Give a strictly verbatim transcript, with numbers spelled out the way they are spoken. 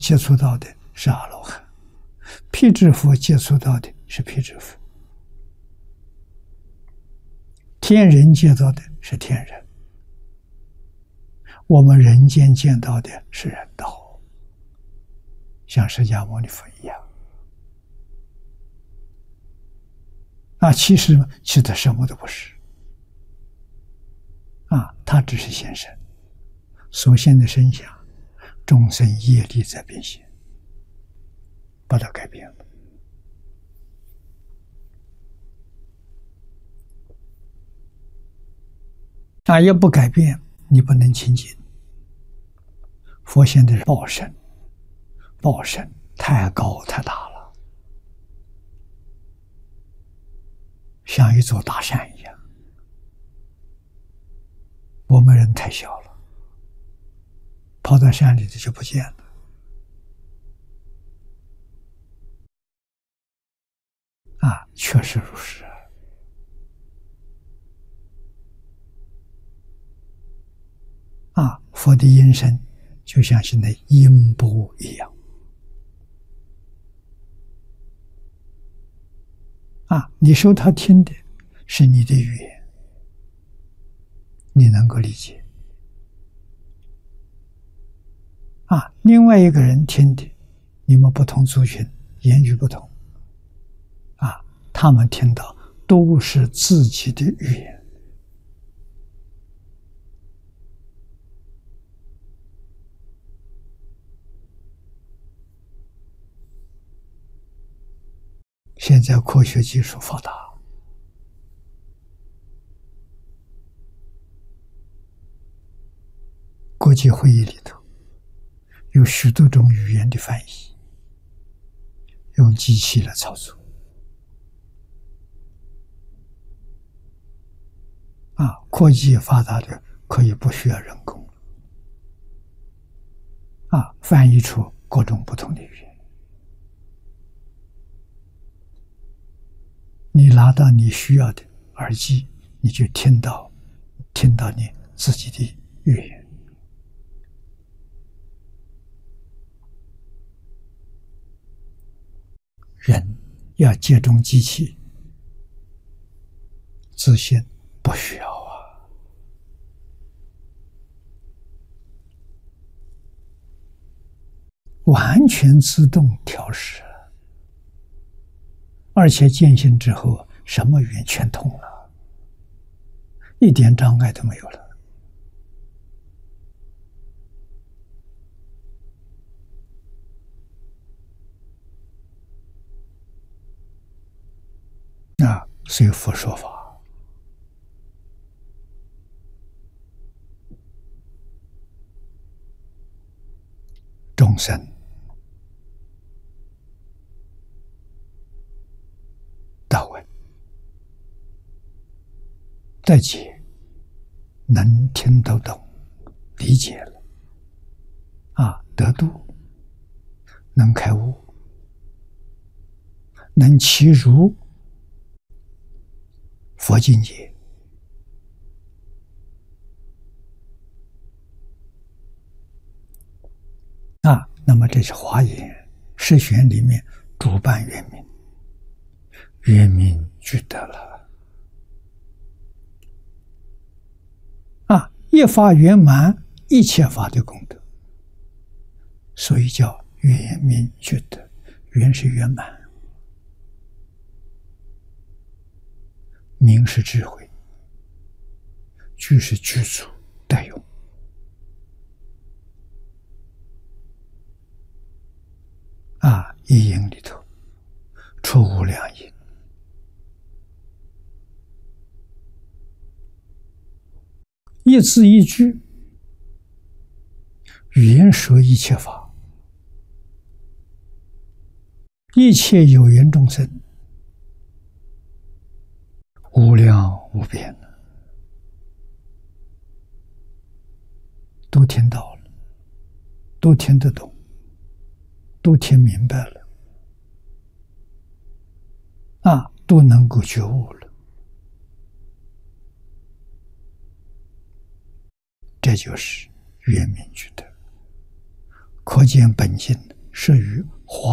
接触到的是阿罗汉，辟支佛接触到的是辟支佛，天人见到的是天人，我们人间见到的是人道，像释迦牟尼佛一样。啊，其实其实他什么都不是，啊，他只是现身，所现的身相，众生业力在变现，把它改变了。啊，也不改变，你不能亲近。佛现的是报身，报身太高太大了，像一座大山一样。我们人太小了，跑到山里头就不见了。啊，确实如是。啊，佛的音声就像现在音波一样。啊，你说他听的是你的语言，你能够理解。啊，另外一个人听的，你们不同族群，言语不同，啊，他们听到都是自己的语言。现在科学技术发达，国际会议里头有许多种语言的翻译，用机器来操作。啊，科技发达的可以不需要人工，啊，翻译出各种不同的语言。你拿到你需要的耳机，你就听到，听到你自己的语言。人要接种机器，自信不需要啊。完全自动调试。而且见性之后，什么语言全通了，一点障碍都没有了。啊，随佛说法，众生到位，再解，能听得懂，理解了，啊，得度，能开悟，能契入佛境界。啊，那么这是华严释玄里面主办圆明，圆明具得了。啊，一法圆满一切法的功德，所以叫圆明具得。圆是圆满，明是智慧，具是具足待用。啊，一音里头出无量音，一字一句，语言说一切法，一切有缘众生，无量无边，都听到了，都听得懂，都听明白了，啊，都能够觉悟了。这就是圆明具得，可见本性是与华